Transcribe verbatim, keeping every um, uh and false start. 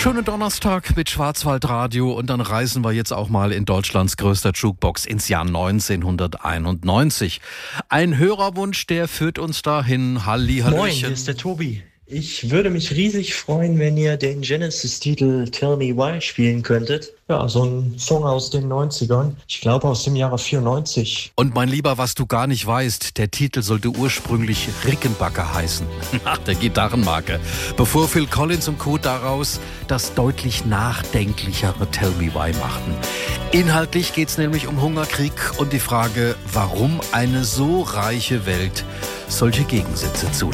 Schönen Donnerstag mit Schwarzwaldradio und dann reisen wir jetzt auch mal in Deutschlands größter Jukebox ins Jahr neunzehnhunderteinundneunzig. Ein Hörerwunsch, der führt uns dahin. Halli, Hallöchen. Moin, hier ist der Tobi. Ich würde mich riesig freuen, wenn ihr den Genesis-Titel Tell Me Why spielen könntet. Ja, so ein Song aus den neunzigern. Ich glaube aus dem Jahre vierundneunzig. Und mein Lieber, was du gar nicht weißt, der Titel sollte ursprünglich Rickenbacker heißen. Nach der Gitarrenmarke. Bevor Phil Collins und Co. daraus das deutlich nachdenklichere Tell Me Why machten. Inhaltlich geht's nämlich um Hungerkrieg und die Frage, warum eine so reiche Welt solche Gegensätze zulässt.